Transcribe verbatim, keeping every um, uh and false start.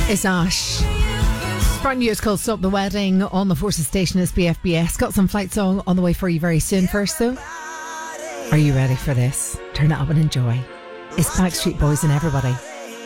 Is Ash. Brand new, it's called Stop the Wedding on the Forces Station as B F B S. Got some flight song on the way for you very soon. First though, are you ready for this? Turn it up and enjoy. It's Backstreet Boys and Everybody.